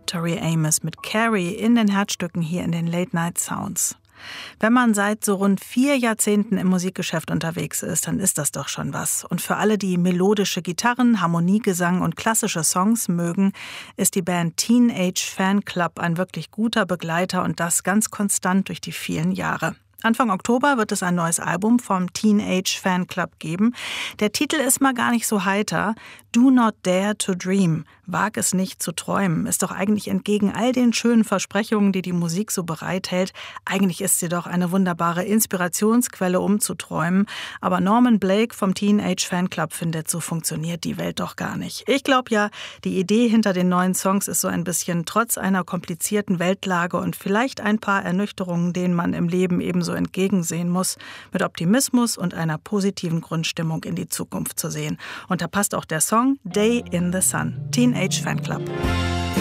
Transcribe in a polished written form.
Tori Amos mit Carrie in den Herzstücken hier in den Late Night Sounds. Wenn man seit so rund 4 Jahrzehnten im Musikgeschäft unterwegs ist, dann ist das doch schon was. Und für alle, die melodische Gitarren, Harmoniegesang und klassische Songs mögen, ist die Band Teenage Fanclub ein wirklich guter Begleiter und das ganz konstant durch die vielen Jahre. Anfang Oktober wird es ein neues Album vom Teenage Fanclub geben. Der Titel ist mal gar nicht so heiter. Do not dare to dream. Wag es nicht zu träumen. Ist doch eigentlich entgegen all den schönen Versprechungen, die die Musik so bereithält. Eigentlich ist sie doch eine wunderbare Inspirationsquelle, um zu träumen. Aber Norman Blake vom Teenage Fanclub findet, so funktioniert die Welt doch gar nicht. Ich glaube ja, die Idee hinter den neuen Songs ist so ein bisschen trotz einer komplizierten Weltlage und vielleicht ein paar Ernüchterungen, denen man im Leben ebenso entgegensehen muss, mit Optimismus und einer positiven Grundstimmung in die Zukunft zu sehen. Und da passt auch der Song Day in the Sun, Teenage Fanclub.